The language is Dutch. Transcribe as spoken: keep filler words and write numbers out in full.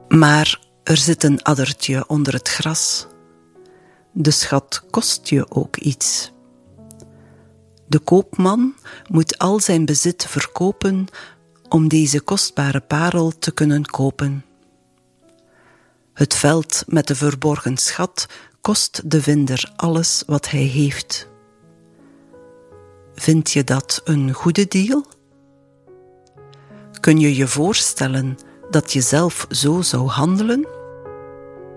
Maar er zit een addertje onder het gras. De schat kost je ook iets. De koopman moet al zijn bezit verkopen om deze kostbare parel te kunnen kopen. Het veld met de verborgen schat kost de vinder alles wat hij heeft. Vind je dat een goede deal? Kun je je voorstellen dat je zelf zo zou handelen?